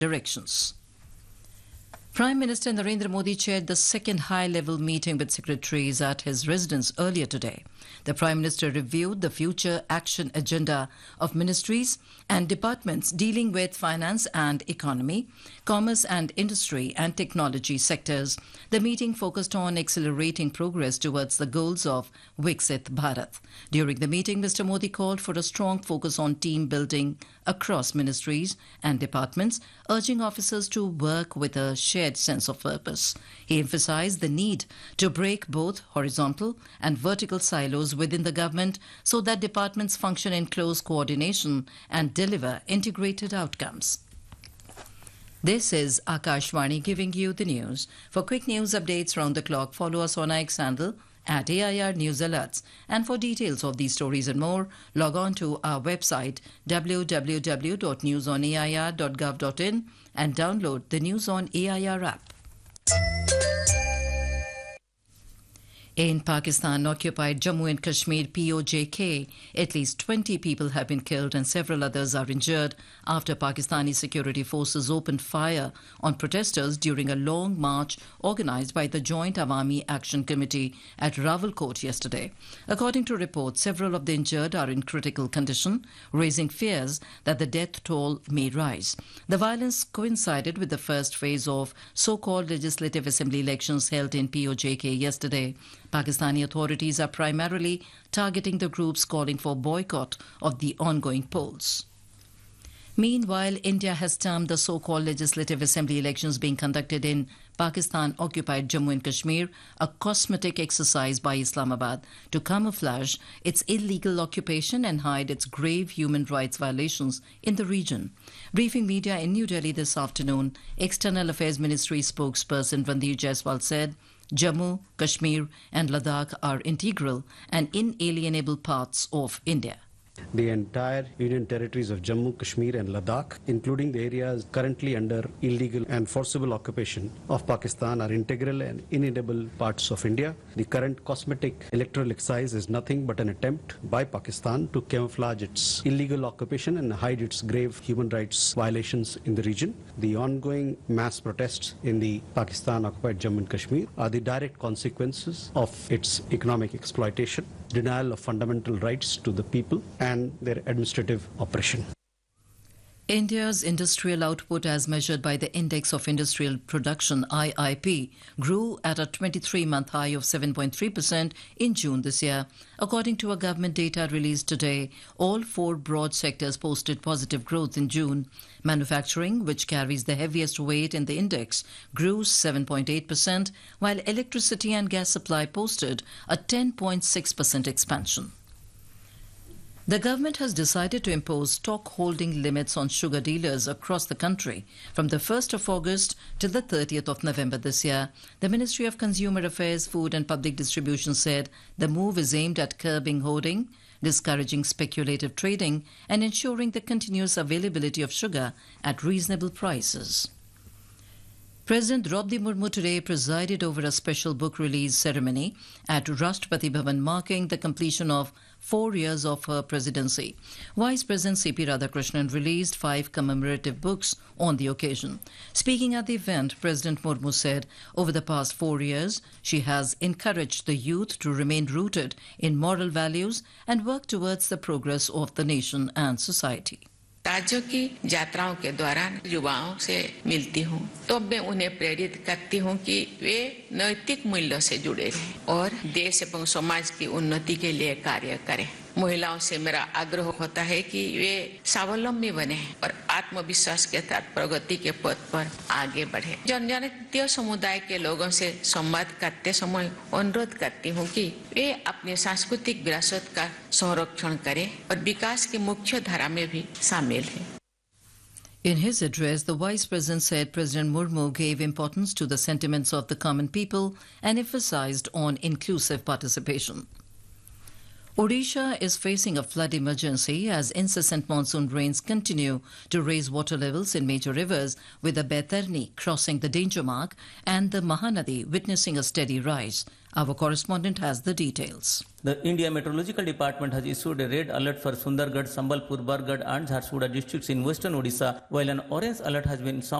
directions. Prime Minister Narendra Modi chaired the second high-level meeting with secretaries at his residence earlier today. The Prime Minister reviewed the future action agenda of ministries and departments dealing with finance and economy, commerce and industry and technology sectors. The meeting focused on accelerating progress towards the goals of Viksit Bharat. During the meeting, Mr. Modi called for a strong focus on team building across ministries and departments, urging officers to work with a shared sense of purpose. He emphasized the need to break both horizontal and vertical silos within the government so that departments function in close coordination and deliver integrated outcomes. This is Akashvani giving you the news. For quick news updates round the clock, follow us on X handle at AIR News Alerts. And for details of these stories and more, log on to our website www.newsonair.gov.in and download the News on AIR app. In Pakistan-occupied Jammu and Kashmir POJK, at least 20 people have been killed and several others are injured after Pakistani security forces opened fire on protesters during a long march organized by the Joint Awami Action Committee at Rawalkot yesterday. According to reports, several of the injured are in critical condition, raising fears that the death toll may rise. The violence coincided with the first phase of so-called Legislative Assembly elections held in POJK yesterday. Pakistani authorities are primarily targeting the groups calling for boycott of the ongoing polls. Meanwhile, India has termed the so-called Legislative Assembly elections being conducted in Pakistan-occupied Jammu and Kashmir a cosmetic exercise by Islamabad to camouflage its illegal occupation and hide its grave human rights violations in the region. Briefing media in New Delhi this afternoon, External Affairs Ministry spokesperson Randeep Jaiswal said, Jammu, Kashmir and Ladakh are integral and inalienable parts of India. The entire Union territories of Jammu, Kashmir and Ladakh, including the areas currently under illegal and forcible occupation of Pakistan, are integral and inalienable parts of India. The current cosmetic electoral exercise is nothing but an attempt by Pakistan to camouflage its illegal occupation and hide its grave human rights violations in the region. The ongoing mass protests in the Pakistan-occupied Jammu and Kashmir are the direct consequences of its economic exploitation, denial of fundamental rights to the people and their administrative oppression. India's industrial output as measured by the Index of Industrial Production IIP grew at a 23-month high of 7.3% in June this year. According to a government data released today, all four broad sectors posted positive growth in June. Manufacturing, which carries the heaviest weight in the index, grew 7.8%, while electricity and gas supply posted a 10.6% expansion. The government has decided to impose stock holding limits on sugar dealers across the country from the 1st of August to the 30th of November this year. The Ministry of Consumer Affairs, Food and Public Distribution said the move is aimed at curbing hoarding, discouraging speculative trading and ensuring the continuous availability of sugar at reasonable prices. President Draupadi Murmu today presided over a special book release ceremony at Rashtrapati Bhavan marking the completion of 4 years of her presidency. Vice President C.P. Radhakrishnan released 5 commemorative books on the occasion. Speaking at the event, President Murmu said over the past 4 years, she has encouraged the youth to remain rooted in moral values and work towards the progress of the nation and society. राज्यों की यात्राओं के दौरान युवाओं से मिलती हूँ तो मैं उन्हें प्रेरित करती हूँ कि वे नैतिक मूल्यों से जुड़े रहें और देश एवं समाज की उन्नति के लिए कार्य करें। महिलाओं से मेरा आग्रह होता है कि वे स्वावलंबी बने और आत्मविश्वास के साथ प्रगति के पथ पर आगे बढ़े। जनजातीय समुदाय के लोगों से संवाद करते समय अनुरोध करती हूँ कि वे अपने सांस्कृतिक विरासत का संरक्षण करें और विकास की मुख्य धारा में भी शामिल हैं। In his address, the Vice President said President Murmu gave importance to the sentiments of the common people and emphasized on inclusive participation. Odisha is facing a flood emergency as incessant monsoon rains continue to raise water levels in major rivers, with the Baitarni crossing the danger mark and the Mahanadi witnessing a steady rise. Our correspondent has the details. The India Meteorological Department has issued a red alert for Sundargarh, Sambalpur, Bargarh and Jharsuguda districts in western Odisha, while an orange alert has been sounded